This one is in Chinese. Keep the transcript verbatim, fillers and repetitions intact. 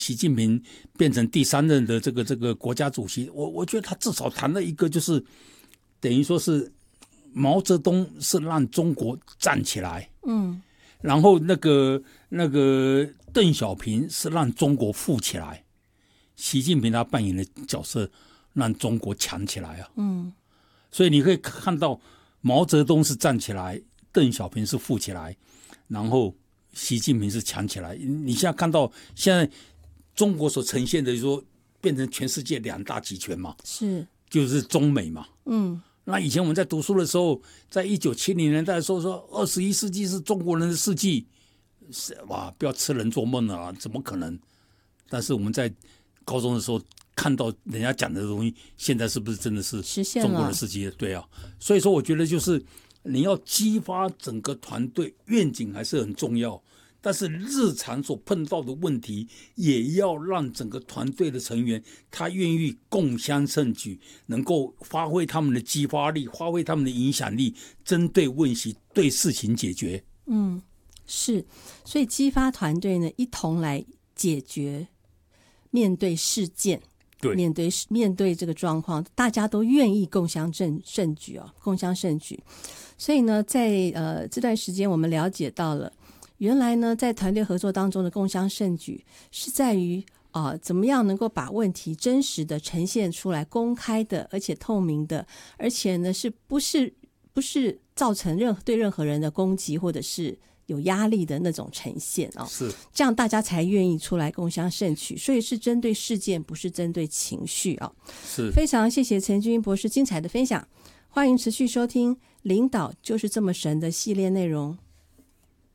习近平变成第三任的这个这个国家主席，我我觉得他至少谈了一个，就是等于说是毛泽东是让中国站起来，嗯，然后那个那个邓小平是让中国富起来，习近平他扮演的角色让中国强起来啊，嗯，所以你可以看到毛泽东是站起来，邓小平是富起来，然后习近平是强起来。你现在看到现在中国所呈现的说变成全世界两大集权嘛， 是就是中美嘛， 嗯， 那以前我们在读书的时候，在一九七零年代的时候说二十一世纪是中国人的世纪，哇，不要痴人做梦了啊，怎么可能？但是我们在高中的时候看到人家讲的东西，现在是不是真的是中国的世纪？对啊，所以说我觉得就是你要激发整个团队愿景还是很重要。但是日常所碰到的问题，也要让整个团队的成员他愿意共襄盛举，能够发挥他们的激发力，发挥他们的影响力，针对问题对事情解决。 嗯，是，所以激发团队呢，一同来解决面对事件。 对， 面对面对这个状况，大家都愿意共襄盛盛举哦，共襄盛举。所以呢，在呃这段时间，我们了解到了。原来呢，在团队合作当中的共襄盛举是在于啊、呃，怎么样能够把问题真实的呈现出来，公开的，而且透明的，而且呢，是不是不是造成任对任何人的攻击或者是有压力的那种呈现哦， 是这样大家才愿意出来共襄盛举。所以是针对事件，不是针对情绪啊、哦。 是非常谢谢陈君博士精彩的分享，欢迎持续收听《领导就是这么神》的系列内容。